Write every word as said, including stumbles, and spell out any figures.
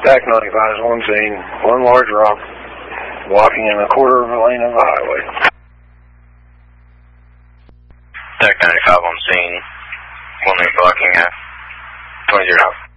TAC ninety-five is on scene. One large rock walking in a quarter of a lane of the highway. TAC ninety-five on scene. One lane blocking at twenty zero.